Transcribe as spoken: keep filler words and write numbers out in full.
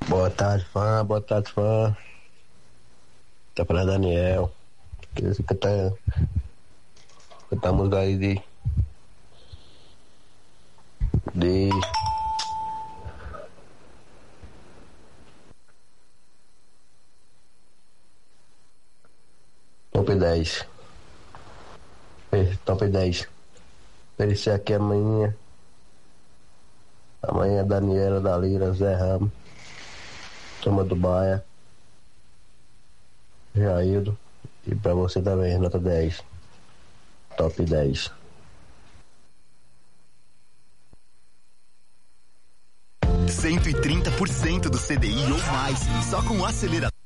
Boa tarde, fã. Boa tarde, fã. Tá pra Daniel. Esse que tá. Cantamos aí de. De. Top dez. Eh, Top dez. Oferecer aqui amanhã. Amanhã Daniela, Dalira, Zé Ramos. Turma do Baia. Jaildo. E pra você também, nota dez. Top dez. cento e trinta por cento do C D I ou mais, só com o acelerador.